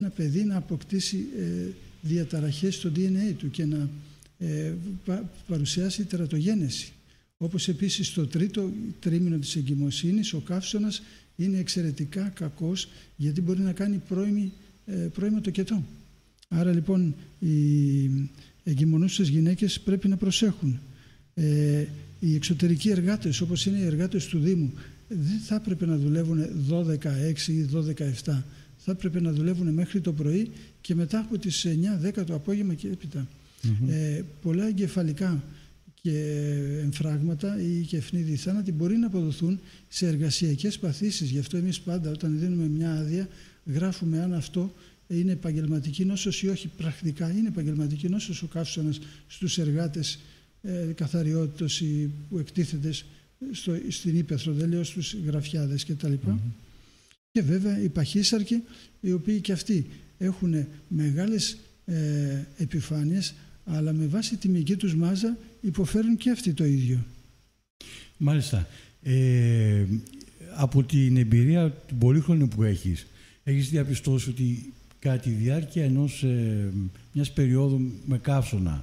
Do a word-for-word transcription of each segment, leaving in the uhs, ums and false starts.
ένα παιδί να αποκτήσει ε, διαταραχές στο ντι εν έι του και να ε, πα, παρουσιάσει τερατογένεση. Όπως επίσης στο τρίτο τρίμηνο της εγκυμοσύνης ο καύσωνας είναι εξαιρετικά κακός, γιατί μπορεί να κάνει πρώιμη, ε, πρώιμο τοκετό. Άρα λοιπόν οι εγκυμονούσες γυναίκες πρέπει να προσέχουν. Ε, οι εξωτερικοί εργάτες, όπως είναι οι εργάτες του Δήμου, δεν θα έπρεπε να δουλεύουν δώδεκα έξι ή δώδεκα επτά. Θα έπρεπε να δουλεύουν μέχρι το πρωί και μετά από τις εννιά δέκα το απόγευμα και έπειτα. Mm-hmm. Ε, πολλά εγκεφαλικά και εμφράγματα ή και ευνίδιοι θάνατοι μπορεί να αποδοθούν σε εργασιακές παθήσεις. Γι' αυτό εμείς πάντα όταν δίνουμε μια άδεια γράφουμε αν αυτό είναι επαγγελματική νόσος ή όχι. Πρακτικά είναι επαγγελματική νόσος ο καύσωνας στους εργάτες ε, καθαριότητος που εκτίθεται στο, στην ύπαιθρο, δεν λέω στους γραφιάδες κτλ. Mm-hmm. Και βέβαια οι παχύσαρκοι, οι οποίοι και αυτοί έχουν μεγάλες ε, επιφάνειες, αλλά με βάση τη μυϊκή τους μάζα υποφέρουν και αυτοί το ίδιο. Μάλιστα. Ε, από την εμπειρία του πολύχρονου που έχεις, έχεις διαπιστώσει ότι κατά τη διάρκεια ενός, ε, μιας περίοδου με καύσωνα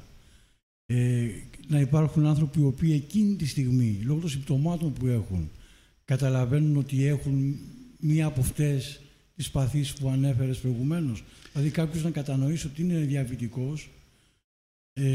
ε, να υπάρχουν άνθρωποι οι οποίοι εκείνη τη στιγμή, λόγω των συμπτωμάτων που έχουν, καταλαβαίνουν ότι έχουν μία από αυτές τις παθήσεις που ανέφερες προηγουμένως. Δηλαδή κάποιος να κατανοήσει ότι είναι διαβητικός ε,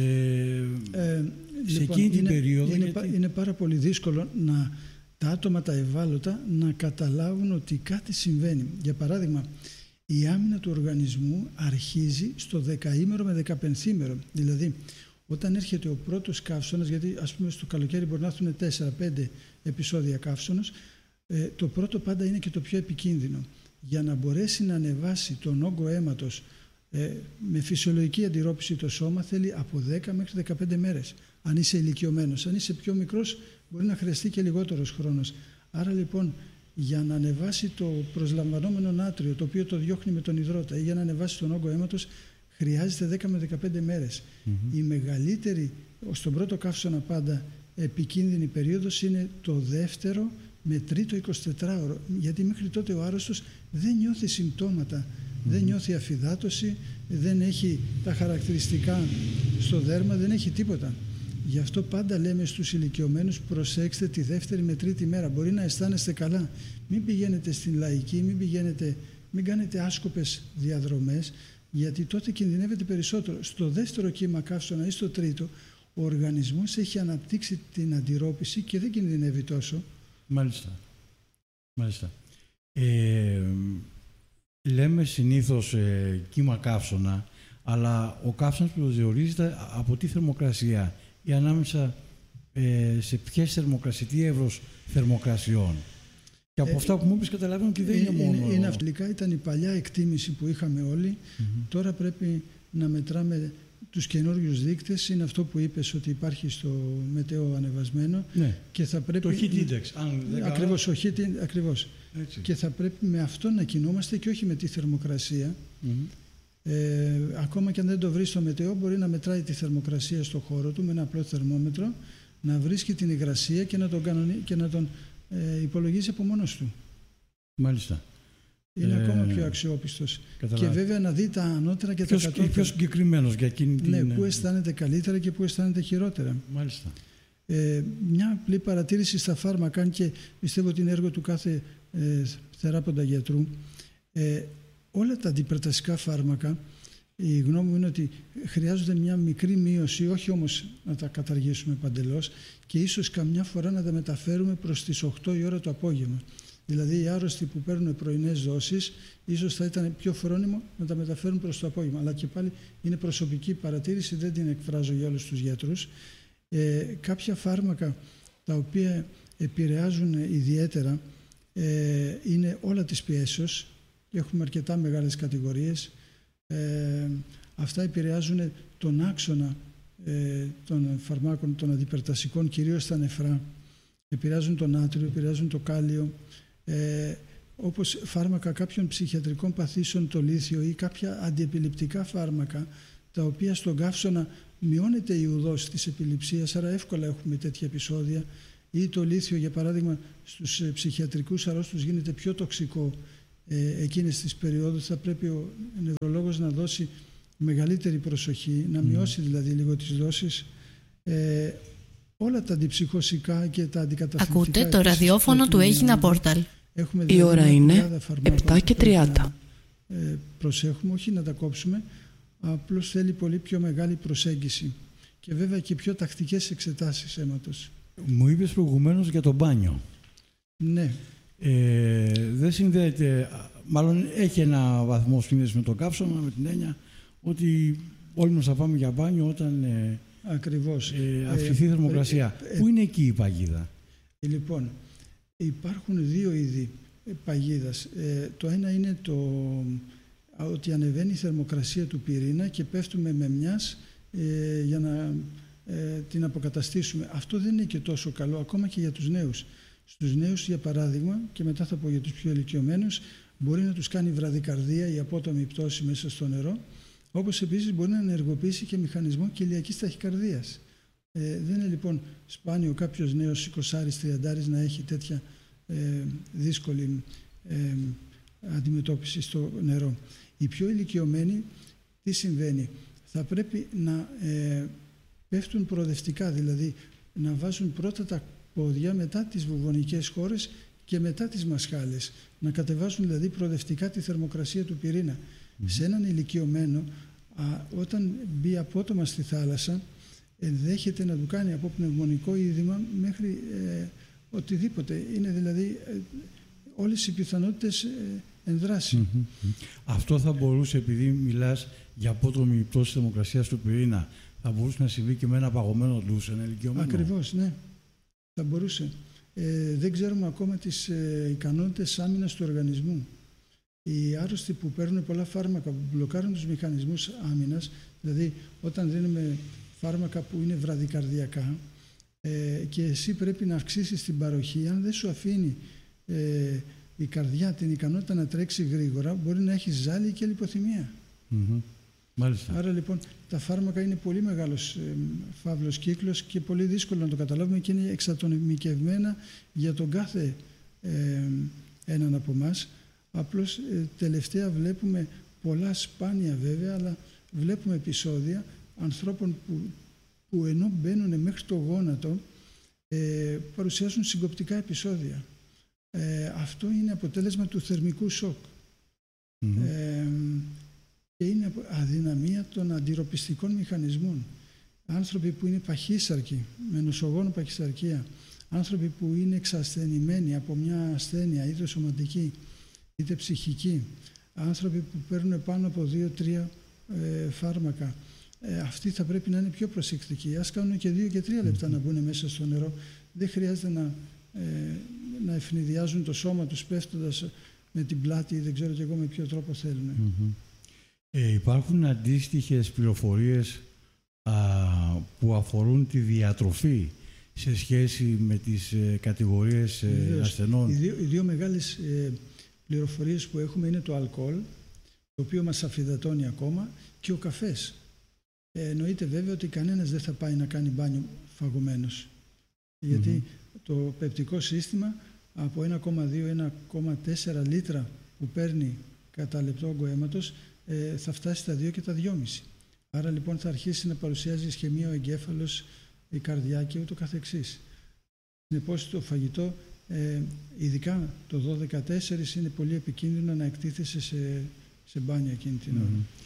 ε, σε λοιπόν, εκείνη την είναι, περίοδο. Είναι, γιατί... είναι πάρα πολύ δύσκολο να, τα άτομα τα ευάλωτα να καταλάβουν ότι κάτι συμβαίνει. Για παράδειγμα, η άμυνα του οργανισμού αρχίζει στο δεκαήμερο με δεκαπενθήμερο. Δηλαδή, όταν έρχεται ο πρώτος καύσωνας, γιατί ας πούμε στο καλοκαίρι μπορεί να έρθουν τέσσερα πέντε επεισόδια καύσωνος, ε, το πρώτο πάντα είναι και το πιο επικίνδυνο. Για να μπορέσει να ανεβάσει τον όγκο αίματος ε, με φυσιολογική αντιρρόπηση το σώμα θέλει από δέκα μέχρι δεκαπέντε μέρες. Αν είσαι ηλικιωμένος, αν είσαι πιο μικρός μπορεί να χρειαστεί και λιγότερος χρόνος. Άρα λοιπόν για να ανεβάσει το προσλαμβανόμενο νάτριο, το οποίο το διώχνει με τον υδρότα, ή για να ανεβάσει τον όγκο αίματος, χρειάζεται δέκα με δεκαπέντε μέρες. Mm-hmm. Η μεγαλύτερη, στον πρώτο καύσωνα πάντα, επικίνδυνη περίοδος είναι το δεύτερο με τρίτο εικοσιτετράωρο, γιατί μέχρι τότε ο άρρωστος δεν νιώθει συμπτώματα, mm-hmm. δεν νιώθει αφυδάτωση, δεν έχει τα χαρακτηριστικά στο δέρμα, δεν έχει τίποτα. Γι' αυτό πάντα λέμε στους ηλικιωμένους, προσέξτε τη δεύτερη με τρίτη μέρα. Μπορεί να αισθάνεστε καλά. Μην πηγαίνετε στην λαϊκή, μην, πηγαίνετε, μην κάνετε άσκοπες διαδρομές, γιατί τότε κινδυνεύετε περισσότερο. Στο δεύτερο κύμα καύσωνα ή στο τρίτο, ο οργανισμός έχει αναπτύξει την αντιρρόπηση και δεν κινδυνεύει τόσο. Μάλιστα. Μάλιστα. Ε, λέμε συνήθως ε, κύμα καύσωνα, αλλά ο καύσωνας προσδιορίζεται από τη θερμοκρασία ή ανάμεσα ε, σε ποιες θερμοκρασιτή εύρος θερμοκρασιών. Και από ε, αυτά που μου είπες καταλαβαίνω ότι δεν είναι, είναι μόνο... Είναι αυτιλικά, ήταν η παλιά εκτίμηση που είχαμε όλοι. Mm-hmm. Τώρα πρέπει να μετράμε τους καινούριους δείκτες. Είναι αυτό που είπες ότι υπάρχει στο μετέο ανεβασμένο. Ναι. Και θα πρέπει... Το heat index. Αν δεν ακριβώς, ο heat index, ακριβώς. Και θα πρέπει με αυτό να κινούμαστε και όχι με τη θερμοκρασία. Mm-hmm. Ε, ακόμα και αν δεν το βρει στο μετέο, μπορεί να μετράει τη θερμοκρασία στο χώρο του με ένα απλό θερμόμετρο, να βρίσκει την υγρασία και να τον, κανονι... και να τον ε, υπολογίζει από μόνος του. Μάλιστα. Είναι ε, ακόμα πιο αξιόπιστος. Καταλάβει. Και βέβαια να δει τα ανώτερα και ποιος, τα κατώτερα. Πιο συγκεκριμένος για εκείνη την... Ναι, πού αισθάνεται καλύτερα και πού αισθάνεται χειρότερα. Μάλιστα. Ε, μια απλή παρατήρηση στα φάρμακα, αν και πιστεύω ότι είναι έργο του κάθε ε, θεράποντα γιατρού. Ε, όλα τα αντιπρεταστικά φάρμακα, η γνώμη μου είναι ότι χρειάζονται μια μικρή μείωση, όχι όμως να τα καταργήσουμε παντελώς, και ίσως καμιά φορά να τα μεταφέρουμε προς τις οκτώ η ώρα το απόγευμα. Δηλαδή οι άρρωστοι που παίρνουν πρωινές δόσεις, ίσως θα ήταν πιο φρόνιμο να τα μεταφέρουν προς το απόγευμα. Αλλά και πάλι είναι προσωπική παρατήρηση, δεν την εκφράζω για όλους τους γιατρούς. Ε, κάποια φάρμακα τα οποία επηρεάζουν ιδιαίτερα ε, είναι όλα της πιέσεως. Έχουμε αρκετά μεγάλες κατηγορίες. Ε, αυτά επηρεάζουν τον άξονα ε, των φαρμάκων, των αντιπερτασικών, κυρίως τα νεφρά. Επηρεάζουν το νάτριο, επηρεάζουν το κάλιο. Ε, όπως φάρμακα κάποιων ψυχιατρικών παθήσεων, το λίθιο, ή κάποια αντιεπιληπτικά φάρμακα, τα οποία στον καύσωνα μειώνεται η ουδός της επιληψίας, άρα εύκολα έχουμε τέτοια επεισόδια. Ή το λίθιο, για παράδειγμα, στους ψυχιατρικούς αρρώστους γίνεται πιο τοξικό ε, εκείνες τις περιόδους θα πρέπει ο νευρολόγος να δώσει μεγαλύτερη προσοχή, να μειώσει δηλαδή λίγο τις δόσεις. Ε, όλα τα αντιψυχωσικά και τα αντικαταθλιπτικά. Ακούτε το ραδιόφωνο του Έγινα Πόρταλ. Έχουμε Η δηλαδή ώρα είναι επτά και τριάντα. Ε, προσέχουμε, όχι να τα κόψουμε, απλώς θέλει πολύ πιο μεγάλη προσέγγιση και βέβαια και πιο τακτικές εξετάσεις αίματος. Μου είπες προηγουμένως για το μπάνιο. Ναι. Ε, δεν συνδέεται, μάλλον έχει ένα βαθμό σύνδεση με το καύσωμα, με την έννοια ότι όλοι μας θα πάμε για μπάνιο όταν ε, Ακριβώς. Ε, αυξηθεί η ε, θερμοκρασία. Ε, ε, Πού είναι εκεί η παγίδα? Ε, λοιπόν, υπάρχουν δύο είδη παγίδας. Ε, το ένα είναι το ότι ανεβαίνει η θερμοκρασία του πυρήνα και πέφτουμε με μιας ε, για να ε, την αποκαταστήσουμε. Αυτό δεν είναι και τόσο καλό, ακόμα και για τους νέους. Στους νέους, για παράδειγμα, και μετά θα πω για τους πιο ηλικιωμένους, μπορεί να τους κάνει βραδικαρδία ή απότομη πτώση μέσα στο νερό, όπως επίσης μπορεί να ενεργοποιήσει και μηχανισμό κοιλιακής ταχυκαρδίας. Ε, δεν είναι λοιπόν σπάνιο κάποιος νέος εικοσάρης τριαντάρης να έχει τέτοια ε, δύσκολη ε, αντιμετώπιση στο νερό. Οι πιο ηλικιωμένοι, τι συμβαίνει? Θα πρέπει να ε, πέφτουν προοδευτικά, δηλαδή να βάζουν πρώτα τα πόδια, μετά τις βουβονικές χώρες και μετά τις μασχάλες. Να κατεβάσουν δηλαδή προοδευτικά τη θερμοκρασία του πυρήνα. Mm-hmm. Σε έναν ηλικιωμένο, α, όταν μπει απότομα στη θάλασσα, ενδέχεται να του κάνει από πνευμονικό είδημα μέχρι ε, οτιδήποτε. Είναι δηλαδή ε, όλες οι πιθανότητες ε, ενδράσει. Mm-hmm. Αυτό θα μπορούσε, επειδή μιλάς για απότομη πτώση θερμοκρασίας του πυρήνα, θα μπορούσε να συμβεί και με ένα παγωμένο ντους, ένα ηλικιωμένο? Ακριβώς, ναι. Θα μπορούσε. Ε, δεν ξέρουμε ακόμα τις ε, ικανότητες άμυνας του οργανισμού. Οι άρρωστοι που παίρνουν πολλά φάρμακα που μπλοκάρουν τους μηχανισμούς άμυνας, δηλαδή όταν δίνουμε φάρμακα που είναι βραδικαρδιακά ε, και εσύ πρέπει να αυξήσεις την παροχή, αν δεν σου αφήνει ε, η καρδιά την ικανότητα να τρέξει γρήγορα, μπορεί να έχει ζάλι και λιποθυμία. Mm-hmm. Μάλιστα. Άρα λοιπόν τα φάρμακα είναι πολύ μεγάλος ε, φαύλος κύκλος και πολύ δύσκολο να το καταλάβουμε και είναι εξατομικευμένα για τον κάθε ε, έναν από εμάς. Απλώς ε, τελευταία βλέπουμε πολλά, σπάνια βέβαια, αλλά βλέπουμε επεισόδια ανθρώπων που, που ενώ μπαίνουν μέχρι το γόνατο ε, παρουσιάζουν συγκοπτικά επεισόδια. Ε, αυτό είναι αποτέλεσμα του θερμικού σοκ. Mm-hmm. Ε, και είναι αδυναμία των αντιρροπιστικών μηχανισμών. Άνθρωποι που είναι παχύσαρκοι, με νοσογόνο παχυσαρκία, άνθρωποι που είναι εξασθενημένοι από μια ασθένεια είτε σωματική είτε ψυχική, άνθρωποι που παίρνουν πάνω από δύο-τρία ε, φάρμακα, ε, αυτοί θα πρέπει να είναι πιο προσεκτικοί. Ας κάνουν και δύο και τρία λεπτά να μπουν μέσα στο νερό. Δεν χρειάζεται να, ε, να ευνηδιάζουν το σώμα τους πέφτοντας με την πλάτη ή δεν ξέρω και εγώ με ποιο τρόπο θέλουν. Mm-hmm. Ε, υπάρχουν αντίστοιχες πληροφορίες α, που αφορούν τη διατροφή σε σχέση με τις ε, κατηγορίες ε, ασθενών? Οι δύο, οι δύο μεγάλες ε, πληροφορίες που έχουμε είναι το αλκοόλ, το οποίο μας αφυδατώνει ακόμα, και ο καφές. Ε, εννοείται βέβαια ότι κανένας δεν θα πάει να κάνει μπάνιο φαγωμένος. Γιατί mm-hmm. το πεπτικό σύστημα από ένα κόμμα δύο με ένα κόμμα τέσσερα λίτρα που παίρνει κατά λεπτό όγκο αίματος ε, θα φτάσει στα δύο και τα δυόμισι. Άρα λοιπόν θα αρχίσει να παρουσιάζει ισχυμία ο εγκέφαλος, η καρδιά και ούτω καθεξής. Συνεπώς το φαγητό, ε, ειδικά το δώδεκα τέσσερα, είναι πολύ επικίνδυνο να εκτίθεσαι σε, σε μπάνιο εκείνη την ώρα. Mm.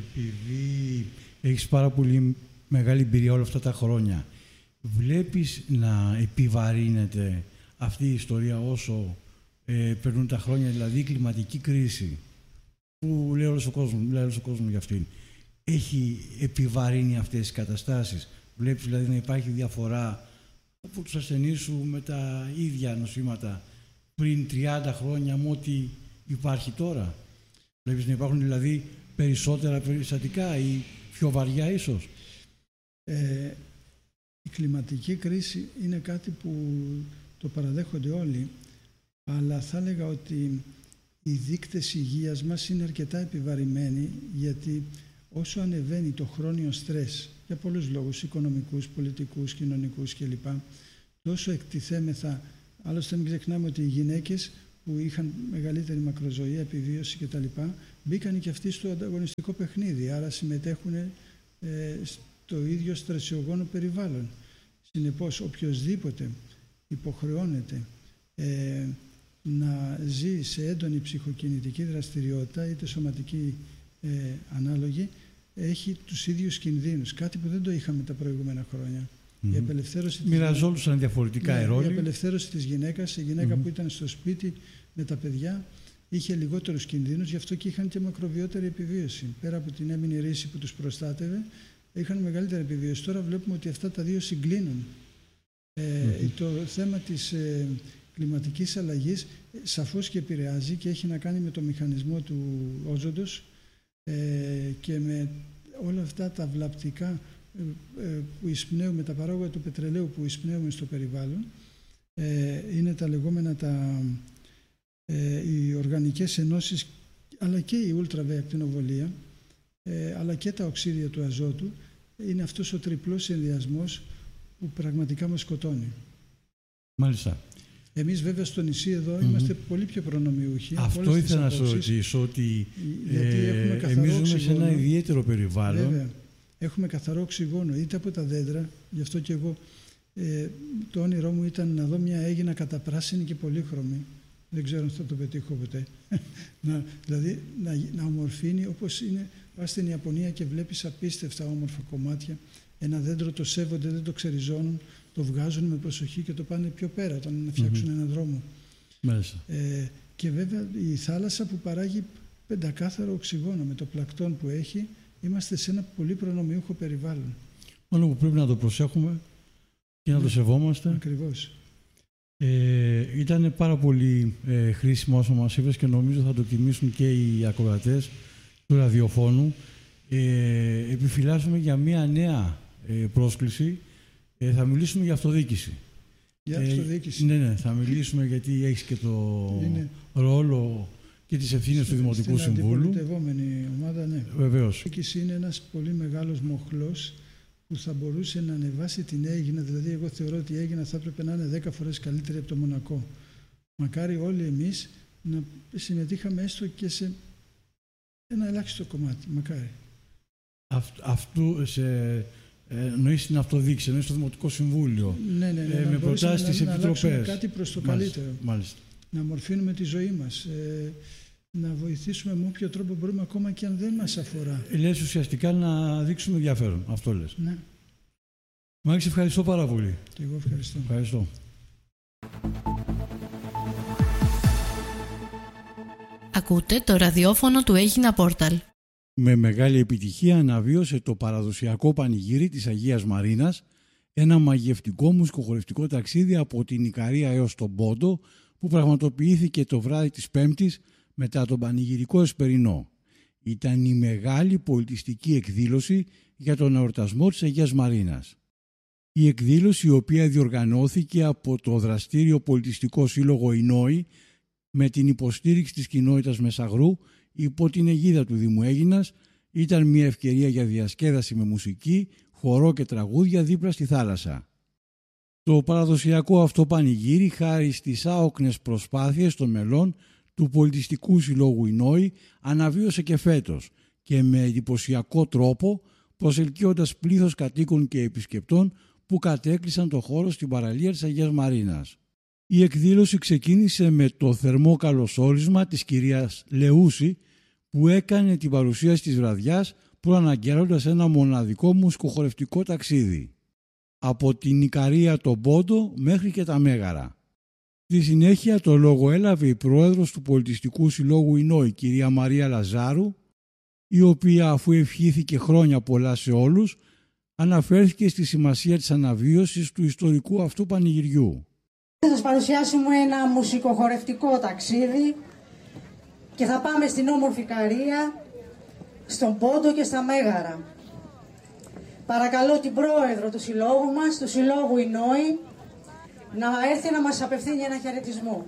Επειδή έχεις πάρα πολύ μεγάλη εμπειρία όλα αυτά τα χρόνια, βλέπεις να επιβαρύνεται αυτή η ιστορία όσο ε, περνούν τα χρόνια, δηλαδή η κλιματική κρίση που λέει όλος ο κόσμος, λέει όλος ο κόσμος για αυτήν, έχει επιβαρύνει αυτές τις καταστάσεις? Βλέπεις δηλαδή να υπάρχει διαφορά από τους ασθενείς σου με τα ίδια νοσήματα πριν τριάντα χρόνια με ό,τι υπάρχει τώρα? Βλέπεις να υπάρχουν δηλαδή περισσότερα περιστατικά ή πιο βαριά ίσως? Ε, η κλιματική κρίση είναι κάτι που το παραδέχονται όλοι, αλλά θα έλεγα ότι οι δείκτες υγείας μας είναι αρκετά επιβαρημένοι, γιατί όσο ανεβαίνει το χρόνιο στρες για πολλούς λόγους, οικονομικούς, πολιτικούς, κοινωνικούς κλπ, τόσο εκτιθέμεθα. Άλλωστε μην ξεχνάμε ότι οι γυναίκες που είχαν μεγαλύτερη μακροζωία, επιβίωση κτλ. Μπήκαν και αυτοί στο ανταγωνιστικό παιχνίδι, άρα συμμετέχουν ε, στο ίδιο στρεσιογόνο περιβάλλον. Συνεπώς, οποιοσδήποτε υποχρεώνεται ε, να ζει σε έντονη ψυχοκινητική δραστηριότητα, είτε σωματική ε, ανάλογη, έχει τους ίδιους κινδύνους, κάτι που δεν το είχαμε τα προηγούμενα χρόνια. Mm-hmm. Η απελευθέρωση Μοιραζόντουσαν διαφορετικά οι ρόλοι. Η απελευθέρωση της γυναίκας, η γυναίκα mm-hmm. που ήταν στο σπίτι με τα παιδιά, είχε λιγότερους κινδύνους, γι' αυτό και είχαν και μακροβιότερη επιβίωση. Πέρα από την έμεινη ρίση που τους προστάτευε, είχαν μεγαλύτερη επιβίωση. Τώρα βλέπουμε ότι αυτά τα δύο συγκλίνουν. Ε, mm-hmm. Το θέμα της ε, κλιματικής αλλαγής ε, σαφώς και επηρεάζει και έχει να κάνει με το μηχανισμό του όζοντος ε, και με όλα αυτά τα βλαπτικά ε, ε, που εισπνέουμε, τα παράγωγα του πετρελαίου που εισπνέουμε στο περιβάλλον. Ε, είναι τα λεγόμενα τα, ε, οι οργανικές ενώσεις, αλλά και η ουλτραβιακτινοβολία, ε, αλλά και τα οξύδια του αζότου. Είναι αυτός ο τριπλός συνδυασμός που πραγματικά μας σκοτώνει. Μάλιστα. Εμείς βέβαια στο νησί εδώ mm-hmm. είμαστε πολύ πιο προνομιούχοι. Αυτό ήθελα να σου ρωτήσω, ότι ε, εμείς ζούμε σε ένα ιδιαίτερο περιβάλλον. Βέβαια. Έχουμε καθαρό οξυγόνο, είτε από τα δέντρα, γι' αυτό και εγώ ε, το όνειρό μου ήταν να δω μια αίγινα καταπράσινη και πολύχρωμη. Δεν ξέρω αν θα το πετύχω ποτέ. να, δηλαδή να, να ομορφύνει όπως είναι. Πας στην Ιαπωνία και βλέπεις απίστευτα όμορφα κομμάτια. Ένα δέντρο το σέβονται, δεν το ξεριζώνουν, το βγάζουν με προσοχή και το πάνε πιο πέρα όταν να φτιάξουν mm-hmm. έναν δρόμο. Μέσα. Ε, και βέβαια η θάλασσα που παράγει πεντακάθαρο οξυγόνο με το πλακτόν που έχει, είμαστε σε ένα πολύ προνομιούχο περιβάλλον. Μόνο που πρέπει να το προσέχουμε και να ναι, το σεβόμαστε. Ακριβώς. Ε, ήταν πάρα πολύ ε, χρήσιμο όσο μας είπες και νομίζω θα το τιμήσουν και οι ακροατές του ραδιοφώνου. Ε, επιφυλάσσουμε για μια νέα ε, πρόσκληση. Ε, θα μιλήσουμε για αυτοδιοίκηση. Για αυτοδιοίκηση. Ε, ναι, ναι, θα μιλήσουμε γιατί έχεις και το είναι... ρόλο και τις ευθύνες του Δημοτικού στην Συμβούλου. Στην αντιπολιτευόμενη ομάδα, ναι. Βεβαίως. Η αυτοδιοίκηση είναι ένας πολύ μεγάλος μοχλός που θα μπορούσε να ανεβάσει την Αίγινα. Δηλαδή, εγώ θεωρώ ότι η Αίγινα θα έπρεπε να είναι δέκα φορές καλύτερη από το Μονακό. Μακάρι όλοι εμείς να συμμετείχαμε έστω και σε ένα ελάχιστο κομμάτι. Μακάρι. Αυτ, αυτού σε... εννοείς την αυτοδιοίκηση, εννοείς το Δημοτικό Συμβούλιο. Ναι, ναι, ναι, ε, με προτάσεις στις επιτροπές. Να αλλάξουμε κάτι προς το μάλιστα, καλύτερο. Μάλιστα. Να μορφύνουμε τη ζωή μας. Ε, να βοηθήσουμε με όποιο τρόπο μπορούμε, ακόμα και αν δεν μας αφορά. Λες ουσιαστικά να δείξουμε ενδιαφέρον. Αυτό λες. Ναι. Μάλιστα, ευχαριστώ πάρα πολύ. Και εγώ ευχαριστώ. Ευχαριστώ. Ακούτε το ραδιόφωνο του Αίγινα Πόρταλ. Με μεγάλη επιτυχία αναβίωσε το παραδοσιακό πανηγύρι της Αγίας Μαρίνας, ένα μαγευτικό μουσικοχορευτικό ταξίδι από την Ικαρία έως τον Πόντο, που πραγματοποιήθηκε το βράδυ της Πέμπτης μετά τον πανηγυρικό εσπερινό. Ήταν η μεγάλη πολιτιστική εκδήλωση για τον εορτασμό της Αγίας Μαρίνας. Η εκδήλωση, η οποία διοργανώθηκε από το δραστήριο πολιτιστικό σύλλογο Ινόη με την υποστήριξη της κοινότητας Μεσαγρού υπό την αιγίδα του Δήμου Αίγινας, ήταν μια ευκαιρία για διασκέδαση με μουσική, χορό και τραγούδια δίπλα στη θάλασσα. Το παραδοσιακό αυτό πανηγύρι, χάρη στις άοκνες προσπάθειες των μελών του Πολιτιστικού Συλλόγου Ινόη, αναβίωσε και φέτος και με εντυπωσιακό τρόπο, προσελκύοντας πλήθος κατοίκων και επισκεπτών που κατέκλυσαν το χώρο στην παραλία της Αγίας Μαρίνας. Η εκδήλωση ξεκίνησε με το θερμό καλωσόρισμα της κυρίας Λεούση, που έκανε την παρουσίαση της βραδιάς προαναγγέλλοντας ένα μοναδικό μουσικοχορευτικό ταξίδι από την Ικαρία τον Πόντο μέχρι και τα Μέγαρα. Στη συνέχεια το λόγο έλαβε η πρόεδρος του Πολιτιστικού Συλλόγου Ινόη, κυρία Μαρία Λαζάρου, η οποία, αφού ευχήθηκε χρόνια πολλά σε όλους, αναφέρθηκε στη σημασία της αναβίωσης του ιστορικού αυτού πανηγυριού. Θα σας παρουσιάσουμε ένα μουσικοχορευτικό ταξίδι και θα πάμε στην όμορφη Ικαρία, στον Πόντο και στα Μέγαρα. Παρακαλώ την πρόεδρο του συλλόγου μας, του Συλλόγου Ινόη, να έρθει να μας απευθύνει ένα χαιρετισμό.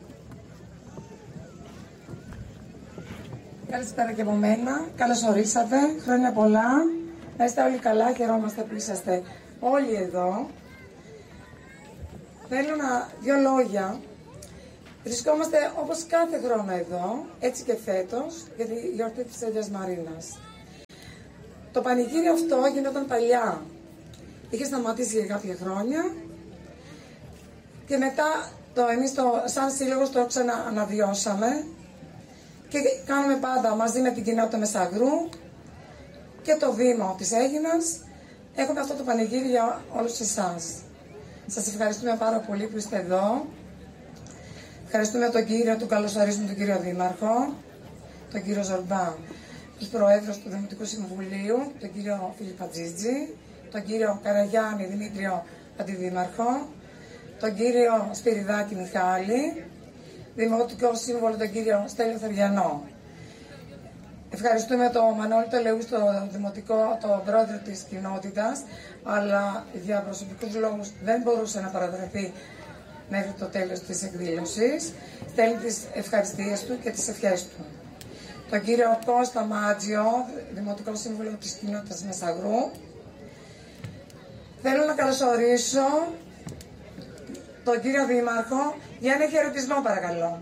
Καλησπέρα και από μένα. Καλώς ορίσατε. Χρόνια πολλά. Να είστε όλοι καλά. Χαιρόμαστε που είσαστε όλοι εδώ. Θέλω να... δύο λόγια. Βρισκόμαστε όπως κάθε χρόνο εδώ, έτσι και φέτος, για τη γιορτή της Αγίας Μαρίνας. Το πανηγύρι αυτό γινόταν παλιά. Είχε σταματήσει για κάποια χρόνια και μετά το, εμείς το, σαν σύλλογος το ξανααναβιώσαμε και κάνουμε πάντα μαζί με την κοινότητα Μεσαγρού και το Δήμο της Αίγινας. Έχουμε αυτό το πανηγύρι για όλους εσάς. Σας ευχαριστούμε πάρα πολύ που είστε εδώ. Ευχαριστούμε τον κύριο, του καλωσορίζουμε τον κύριο Δήμαρχο, τον κύριο Ζορμπά, τους προέδρους του Δημοτικού Συμβουλίου, τον κύριο Φιλιππατζίτζη, τον κύριο Καραγιάννη Δημήτριο Αντιδήμαρχο, τον κύριο Σπυριδάκη Μιχάλη, Δημοτικό Σύμβολο τον κύριο Στέλιο Θεριανό. Ευχαριστούμε τον Μανώλη το Λεούς, το Δημοτικό, τον πρόεδρο της κοινότητας, αλλά για προσωπικούς λόγους δεν μπορούσε να παραδρεθεί μέχρι το τέλος της εκδήλωσης. Στέλνει τις ευχαριστίες του και τις ευχές του. Τον κύριο Κώστα Μάτζιο, Δημοτικό Σύμβουλο της κοινότητας Μεσαγρού. Θέλω να καλωσορίσω τον κύριο Δήμαρχο για ένα χαιρετισμό, παρακαλώ.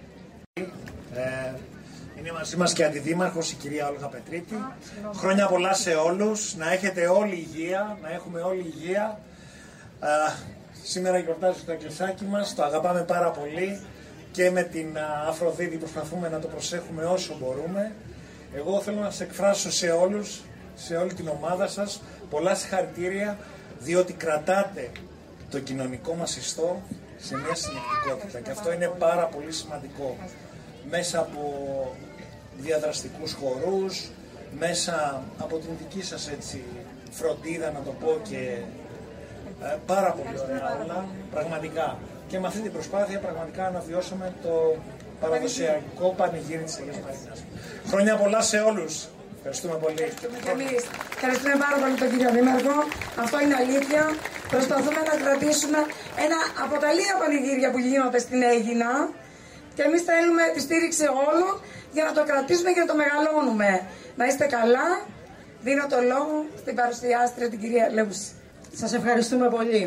Ε, είναι μαζί μας και αντιδήμαρχος η κυρία Όλγα Πετρίτη. Χρόνια πολλά σε όλους, να έχετε όλη υγεία, να έχουμε όλη υγεία. Ε, σήμερα γιορτάζει το εκκλησάκι μας, το αγαπάμε πάρα πολύ και με την Αφροδίτη προσπαθούμε να το προσέχουμε όσο μπορούμε. Εγώ θέλω να σας εκφράσω σε όλους, σε όλη την ομάδα σας, πολλά συγχαρητήρια, διότι κρατάτε το κοινωνικό μας ιστό σε μια συνεκτικότητα και αυτό είναι πάρα πολύ σημαντικό. Μέσα από διαδραστικούς χορούς, μέσα από την δική σας έτσι φροντίδα, να το πω, και ε, πάρα πολύ ωραία όλα, πραγματικά. Και με αυτή την προσπάθεια πραγματικά αναβιώσαμε το παραδοσιακό πανηγύρι της Αγίας Μαρίνας. Χρόνια πολλά σε όλους. Ευχαριστούμε πολύ. Και εμείς ευχαριστούμε πάρα πολύ τον κύριο Δήμαρχο. Αυτό είναι αλήθεια. Προσπαθούμε να κρατήσουμε ένα από τα λίγα πανηγύρια που γίνονται στην Αίγινα και εμείς θέλουμε τη στήριξη όλων για να το κρατήσουμε και να το μεγαλώνουμε. Να είστε καλά. Δίνω το λόγο στην παρουσιάστρια την κυρία Λεούση. Σας ευχαριστούμε πολύ.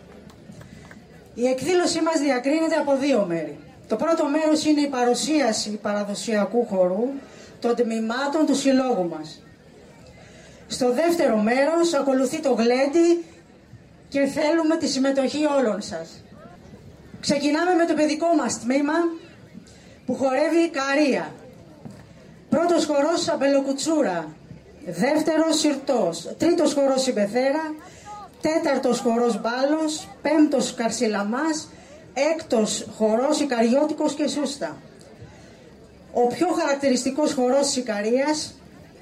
Η εκδήλωσή μας διακρίνεται από δύο μέρη. Το πρώτο μέρος είναι η παρουσίαση παραδοσιακού χορού των τμήματων του συλλόγου μας. Στο δεύτερο μέρος ακολουθεί το γλέντι και θέλουμε τη συμμετοχή όλων σας. Ξεκινάμε με το παιδικό μας τμήμα που χορεύει η Καρία. Πρώτος χορός Αμπελοκουτσούρα, δεύτερος Συρτός, τρίτος χορός η Μπεθέρα, τέταρτος χορός Μπάλος, πέμπτος Καρσιλαμάς, έκτος χορός Ικαριώτικος και Σούστα. Ο πιο χαρακτηριστικός χορός της Ικαρίας,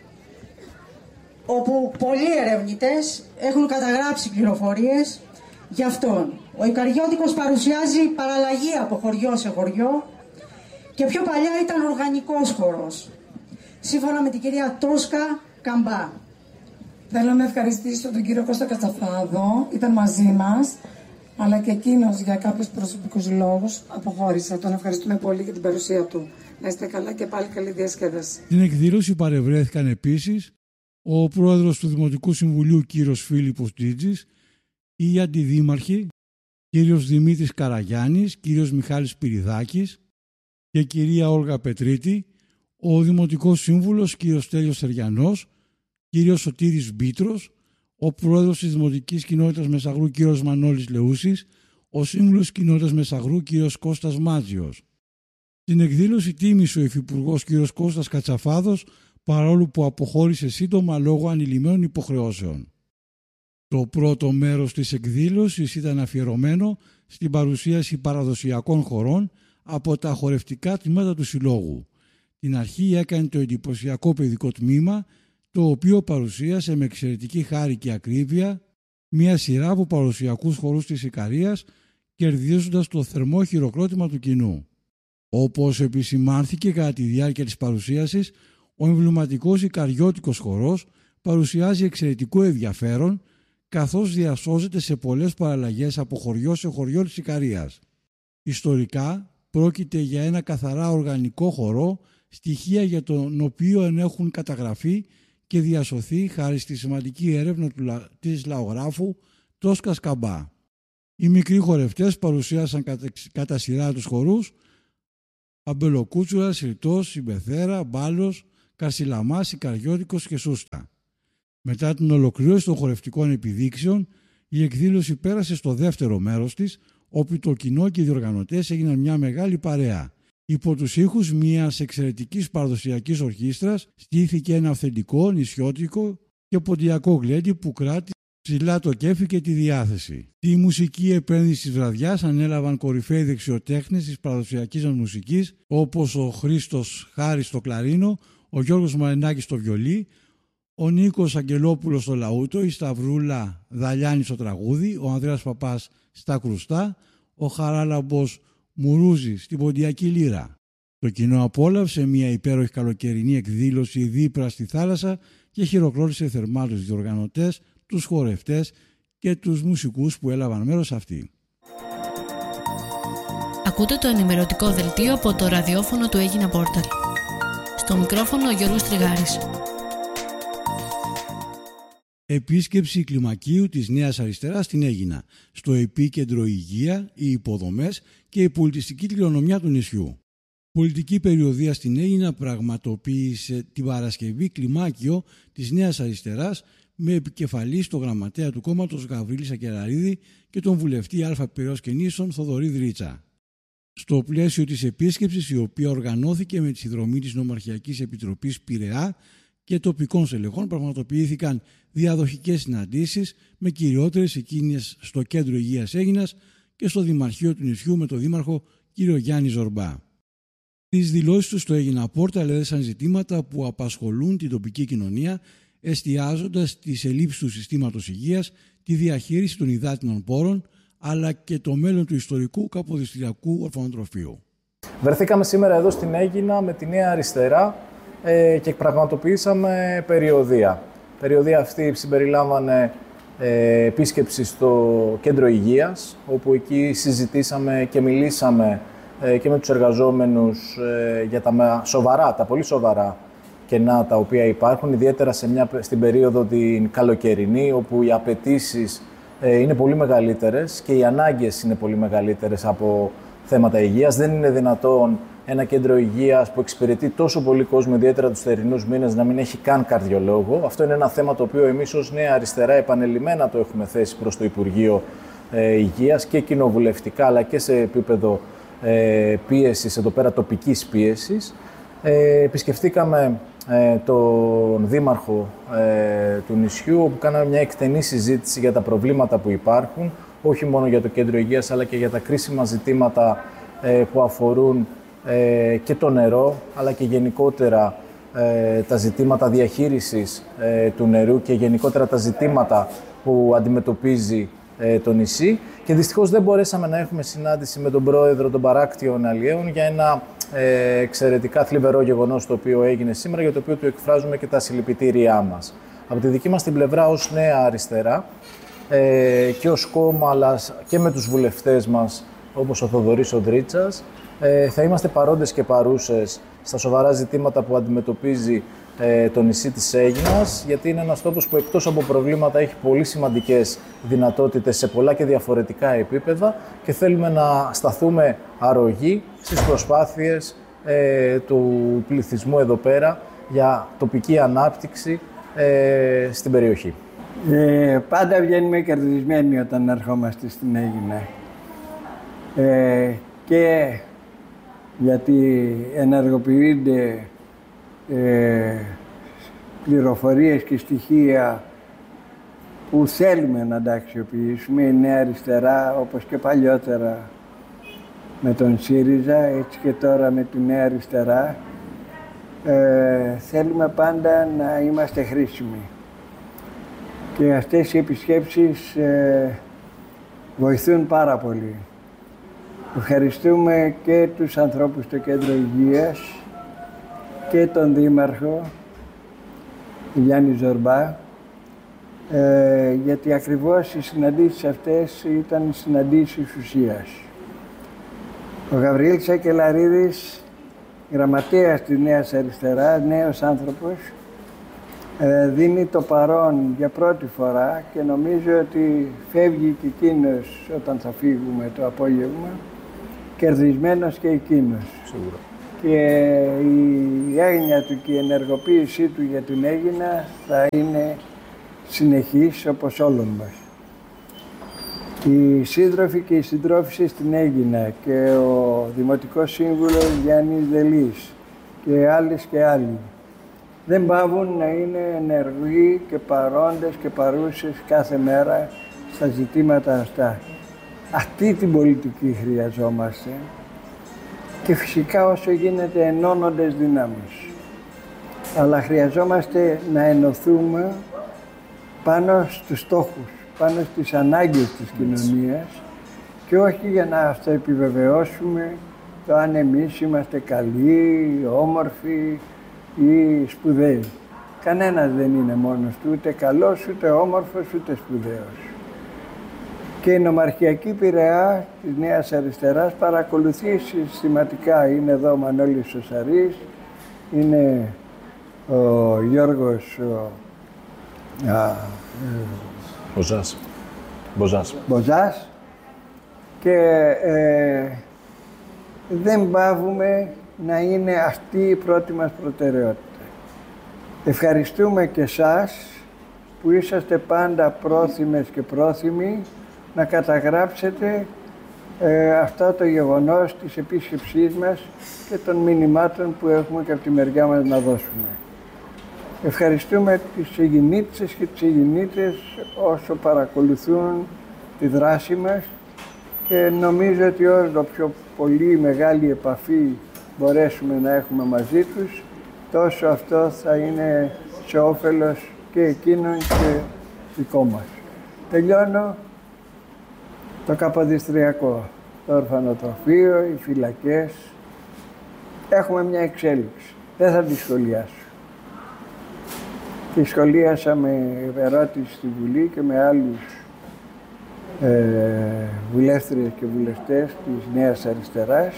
όπου πολλοί ερευνητές έχουν καταγράψει πληροφορίες γι' αυτόν. Ο Ικαριώτικος παρουσιάζει παραλλαγή από χωριό σε χωριό και πιο παλιά ήταν οργανικός χορός, σύμφωνα με την κυρία Τόσκα Καμπά. Θέλω να ευχαριστήσω τον κύριο Κώστα Κατσαφάδο, ήταν μαζί μας, αλλά και εκείνος για κάποιους προσωπικούς λόγους αποχώρησε. Τον ευχαριστούμε πολύ για την παρουσία του. Να είστε καλά και πάλι καλή διασκέδαση. Στην εκδήλωση παρευρέθηκαν επίσης ο πρόεδρος του Δημοτικού Συμβουλίου κύριος Φίλιππος Τζίτζης, οι αντιδήμαρχοι κύριος Δημήτρης Καραγιάννης, κύριος Μιχάλης Πυριδάκης και κυρία Όλγα Πετρίτη, ο Δημοτικός Σύμβουλος κύριος Στέλιος Θεριανός, κύριος Σωτήρης Μπίτρος, ο πρόεδρος της Δημοτικής Κοινότητας Μεσαγρού κύριος Μανώλης Λεούσης, ο σύμβουλος Κοινότητας Μεσαγρού κύριος Κώστας Μάτζιος. Στην εκδήλωση τίμησε ο Υφυπουργός κύριος Κώστας Κατσαφάδος, παρόλο που αποχώρησε σύντομα λόγω ανηλυμένων υποχρεώσεων. Το πρώτο μέρος της εκδήλωσης ήταν αφιερωμένο στην παρουσίαση παραδοσιακών χορών από τα χορευτικά τμήματα του Συλλόγου. Την αρχή έκανε το εντυπωσιακό παιδικό τμήμα, το οποίο παρουσίασε με εξαιρετική χάρη και ακρίβεια μια σειρά από παραδοσιακούς χορούς της Ικαρίας, κερδίζοντας το θερμό χειροκρότημα του κοινού. Όπως επισημάνθηκε κατά τη διάρκεια της παρουσίασης, ο εμβληματικός Ικαριώτικος χορός παρουσιάζει εξαιρετικό ενδιαφέρον, καθώς διασώζεται σε πολλές παραλλαγές από χωριό σε χωριό της Ικαρίας. Ιστορικά πρόκειται για ένα καθαρά οργανικό χορό, στοιχεία για τον οποίο έχουν καταγραφεί και διασωθεί χάρη στη σημαντική έρευνα του, της λαογράφου Τόσκας Καμπά. Οι μικροί χορευτές παρουσίασαν κατά, κατά σειρά τους χορούς, Αμπελοκούτσουρας, Ρητός, Συμπεθέρα, Μπάλος, Καρσιλαμάς, Ικαριώτικος και Σούστα. Μετά την ολοκλήρωση των χορευτικών επιδείξεων, η εκδήλωση πέρασε στο δεύτερο μέρος της, όπου το κοινό και οι διοργανωτές έγιναν μια μεγάλη παρέα. Υπό τους ήχους μιας εξαιρετικής παραδοσιακής ορχήστρας στήθηκε ένα αυθεντικό, νησιώτικο και ποντιακό γλέντι που κράτησε ψηλά το κέφι και τη διάθεση. Τη μουσική επένδυση της βραδιάς ανέλαβαν κορυφαίοι δεξιοτέχνες της παραδοσιακής μας μουσικής, όπως ο Χρήστος Χάρης στο κλαρίνο, ο Γιώργος Μαρινάκης στο βιολί, ο Νίκος Αγγελόπουλος στο λαούτο, η Σταυρούλα Δαλιάνη στο τραγούδι, ο Ανδρέας Παπάς στα κρουστά, ο Χαράλαμπος Μουρούζη στην ποντιακή λύρα. Το κοινό απόλαυσε μια υπέροχη καλοκαιρινή εκδήλωση δίπλα στη θάλασσα και χειροκρότησε θερμά τους διοργανωτές, τους χορευτές και τους μουσικούς που έλαβαν μέρος σε αυτή. Ακούτε το ενημερωτικό δελτίο από το ραδιόφωνο του Έγινα Πόρταλ. Στο μικρόφωνο ο Γιώργος Τριγάρης. Επίσκεψη κλιμακίου της Νέας Αριστεράς στην Αίγινα. Στο επίκεντρο υγεία, οι υποδομές και η πολιτιστική κληρονομιά του νησιού. Πολιτική περιοδεία στην Αίγινα πραγματοποίησε την Παρασκευή κλιμάκιο της Νέας Αριστεράς με επικεφαλής το γραμματέα του κόμματος Γαβρίλη Σακεραρίδη και τον βουλευτή Α Πειραιώς και Νήσων Θοδωρή Δρίτσα. Στο πλαίσιο της επίσκεψης, η οποία οργανώθηκε με τη συνδρομή της Νομαρχιακής Επιτροπής Πειραιά και τοπικών στελεχών, πραγματοποιήθηκαν διαδοχικές συναντήσεις με κυριότερες εκείνες στο Κέντρο Υγείας Αίγινας και στο Δημαρχείο του νησιού με τον Δήμαρχο κ. Γιάννη Ζορμπά. Τις δηλώσεις τους στο Έγινα Πόρταλ έδεσαν ζητήματα που απασχολούν την τοπική κοινωνία, εστιάζοντας τις ελλείψεις του συστήματος υγείας, τη διαχείριση των υδάτινων πόρων, αλλά και το μέλλον του ιστορικού Καποδιστριακού Ορφανοτροφείου. Βρεθήκαμε σήμερα εδώ στην Αίγινα με τη Νέα Αριστερά ε, και πραγματοποιήσαμε περιοδεία. Περιοδεία αυτή συμπεριλάμβανε ε, επίσκεψη στο Κέντρο Υγείας, όπου εκεί συζητήσαμε και μιλήσαμε ε, και με τους εργαζόμενους ε, για τα σοβαρά, τα πολύ σοβαρά κενά τα οποία υπάρχουν, ιδιαίτερα σε μια, στην περίοδο την καλοκαιρινή, όπου οι απαιτήσεις ε, είναι πολύ μεγαλύτερες και οι ανάγκες είναι πολύ μεγαλύτερες από θέματα υγείας. Δεν είναι δυνατόν ένα κέντρο υγείας που εξυπηρετεί τόσο πολύ κόσμο, ιδιαίτερα τους θερινούς μήνες, να μην έχει καν καρδιολόγο. Αυτό είναι ένα θέμα το οποίο εμείς ως Νέα Αριστερά επανελειμμένα το έχουμε θέσει προς το Υπουργείο ε, Υγείας και κοινοβουλευτικά, αλλά και σε επίπεδο ε, πίεσης, εδώ πέρα τοπικής πίεσης. Ε, επισκεφτήκαμε ε, τον Δήμαρχο ε, του νησιού, όπου κάναμε μια εκτενή συζήτηση για τα προβλήματα που υπάρχουν, όχι μόνο για το κέντρο υγείας, αλλά και για τα κρίσιμα ζητήματα ε, που αφορούν ε, και το νερό, αλλά και γενικότερα ε, τα ζητήματα διαχείρισης ε, του νερού και γενικότερα τα ζητήματα που αντιμετωπίζει ε, το νησί. Και δυστυχώς δεν μπορέσαμε να έχουμε συνάντηση με τον πρόεδρο των παράκτιων αλλιέων για ένα ε, εξαιρετικά θλιβερό γεγονός το οποίο έγινε σήμερα, για το οποίο του εκφράζουμε και τα συλληπιτήριά μας. Από τη δική μας την πλευρά ως Νέα Αριστερά ε, και ως κόμμα, αλλά και με τους βουλευτές μας, όπως ο Θοδωρής ο Δρίτσας, ε, θα είμαστε παρόντες και παρούσες στα σοβαρά ζητήματα που αντιμετωπίζει ε, το νησί της Αίγινας, γιατί είναι ένας τόπος που εκτός από προβλήματα έχει πολύ σημαντικές δυνατότητες σε πολλά και διαφορετικά επίπεδα και θέλουμε να σταθούμε αρρωγοί στις προσπάθειες ε, του πληθυσμού εδώ πέρα για τοπική ανάπτυξη ε, στην περιοχή. Ε, πάντα βγαίνουμε κερδισμένοι όταν ερχόμαστε στην Αίγινα. Ε, και γιατί ενεργοποιούνται ε, πληροφορίες και στοιχεία που θέλουμε να τα αξιοποιήσουμε. Η Νέα Αριστερά, όπως και παλιότερα με τον ΣΥΡΙΖΑ, έτσι και τώρα με τη Νέα Αριστερά, ε, θέλουμε πάντα να είμαστε χρήσιμοι. Και αυτές οι επισκέψεις ε, βοηθούν πάρα πολύ. Ευχαριστούμε και τους ανθρώπους στο Κέντρο Υγείας και τον Δήμαρχο Γιάννη Ζορμπά, ε, γιατί ακριβώς οι συναντήσεις αυτές ήταν συναντήσεις ουσίας. Ο Γαβριήλ Σακελαρίδης, γραμματέας της Νέας Αριστεράς, νέος άνθρωπος, ε, δίνει το παρόν για πρώτη φορά και νομίζω ότι φεύγει και εκείνος όταν θα φύγουμε το απόγευμα, κερδισμένος και εκείνος. Σίγουρα. και η έγνοια του και η ενεργοποίησή του για την Αίγινα θα είναι συνεχής όπως όλων μας. Οι σύντροφοι και οι συντρόφισσες στην Αίγινα και ο Δημοτικός Σύμβουλος Γιάννης Δελής και άλλες και άλλοι δεν πάβουν να είναι ενεργοί και παρόντες και παρούσες κάθε μέρα στα ζητήματα αυτά. Αυτή την πολιτική χρειαζόμαστε και φυσικά όσο γίνεται ενώνοντες δυνάμεις. Αλλά χρειαζόμαστε να ενωθούμε πάνω στους στόχους, πάνω στις ανάγκες της κοινωνίας και όχι για να αυτοεπιβεβαιώσουμε το αν εμείς είμαστε καλοί, όμορφοι ή σπουδαίοι. Κανένας δεν είναι μόνος του, ούτε καλός, ούτε όμορφος, ούτε σπουδαίος. Και η Νομαρχιακή Πειραιά της Νέας Αριστεράς παρακολουθεί συστηματικά. Είναι εδώ ο Μανώλης Σωσαρής, είναι ο Γιώργος ο, α, Μποζάς. Μποζάς. Μποζάς και ε, δεν πάβουμε να είναι αυτή η πρώτη μας προτεραιότητα. Ευχαριστούμε και εσάς που είσαστε πάντα πρόθυμες και πρόθυμοι να καταγράψετε ε, αυτό το γεγονός της επίσκεψής μας και των μηνυμάτων που έχουμε και από τη μεριά μας να δώσουμε. Ευχαριστούμε τις Αιγινίτισσες και τις Αιγινίτες όσο παρακολουθούν τη δράση μας και νομίζω ότι όσο πιο πολύ μεγάλη επαφή μπορέσουμε να έχουμε μαζί τους, τόσο αυτό θα είναι σε όφελος και εκείνων και δικό μας. Τελειώνω το Καποδιστριακό, το ορφανοτροφείο, οι φυλακές. Έχουμε μια εξέλιξη, δεν θα τη σχολιάσω. Τη σχολίασα με ερώτηση στη Βουλή και με άλλους ε, βουλεύτριες και βουλευτές της Νέας Αριστεράς.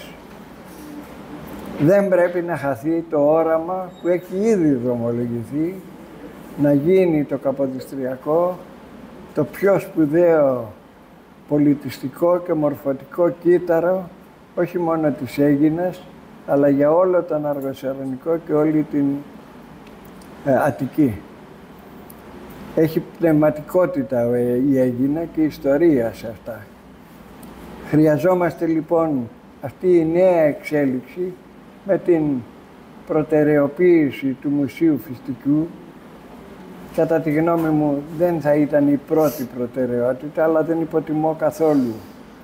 Δεν πρέπει να χαθεί το όραμα που έχει ήδη δρομολογηθεί να γίνει το Καποδιστριακό το πιο σπουδαίο πολιτιστικό και μορφωτικό κύτταρο όχι μόνο της Αίγινας αλλά για όλο τον Αργοσαρωνικό και όλη την ε, Αττική. Έχει πνευματικότητα η Αίγινα και ιστορία σε αυτά. Χρειαζόμαστε λοιπόν αυτή η νέα εξέλιξη με την προτεραιοποίηση του Μουσείου Φιστικού. Κατά τη γνώμη μου δεν θα ήταν η πρώτη προτεραιότητα, αλλά δεν υποτιμώ καθόλου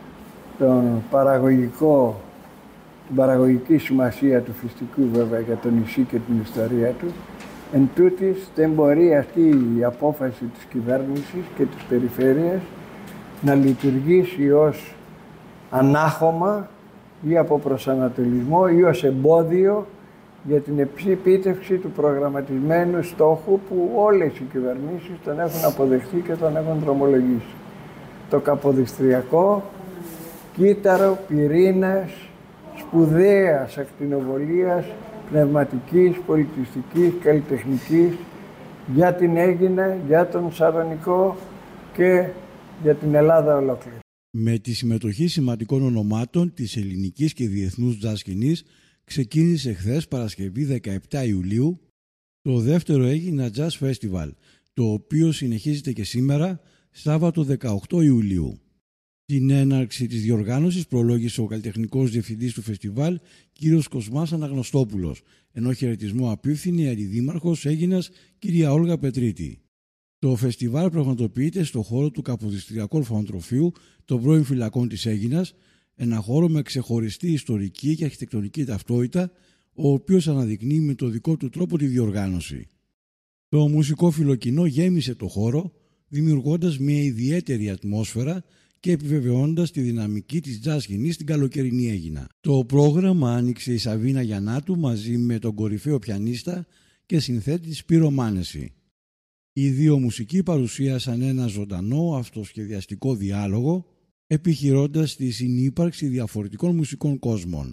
τον παραγωγικό, την παραγωγική σημασία του Φιστικού βέβαια για το νησί και την ιστορία του. Εν τούτης, δεν μπορεί αυτή η απόφαση της κυβέρνησης και της περιφέρειας να λειτουργήσει ως ανάχωμα ή από προσανατολισμό ή ως εμπόδιο για την επίτευξη του προγραμματισμένου στόχου που όλες οι κυβερνήσεις τον έχουν αποδεχτεί και τον έχουν δρομολογήσει. Το Καποδιστριακό, κύτταρο πυρήνας σπουδαίας ακτινοβολίας, πνευματικής, πολιτιστικής, καλλιτεχνικής για την Αίγινα, για τον Σαρωνικό και για την Ελλάδα ολόκληρη. Με τη συμμετοχή σημαντικών ονομάτων της ελληνικής και διεθνούς τζαζ σκηνής ξεκίνησε χθες Παρασκευή δεκαεπτά Ιουλίου το δεύτερο Αίγινα Jazz Festival, το οποίο συνεχίζεται και σήμερα Σάββατο δεκαοκτώ Ιουλίου. Την έναρξη της διοργάνωσης προλόγησε ο καλλιτεχνικός διευθυντής του φεστιβάλ κ. Κοσμάς Αναγνωστόπουλος, ενώ χαιρετισμό απίφθινε η Αντιδήμαρχος Αίγινας κ. Όλγα Πετρίτη. Το φεστιβάλ πραγματοποιείται στο χώρο του Καποδιστριακού Ορφανοτροφείου των πρώην φυλακών της Αίγινας, ένα χώρο με ξεχωριστή ιστορική και αρχιτεκτονική ταυτότητα, ο οποίος αναδεικνύει με το δικό του τρόπο τη διοργάνωση. Το μουσικόφιλο κοινό γέμισε το χώρο, δημιουργώντας μια ιδιαίτερη ατμόσφαιρα και επιβεβαιώντας τη δυναμική της τζαζ σκηνής στην καλοκαιρινή Αίγινα. Το πρόγραμμα άνοιξε η Σαβίνα Γιαννάτου μαζί με τον κορυφαίο πιανίστα και συνθέτη Σπύρο Μάνεση. Οι δύο μουσικοί παρουσίασαν ένα ζωντανό αυτοσχεδιαστικό διάλογο, επιχειρώντας τη συνύπαρξη διαφορετικών μουσικών κόσμων.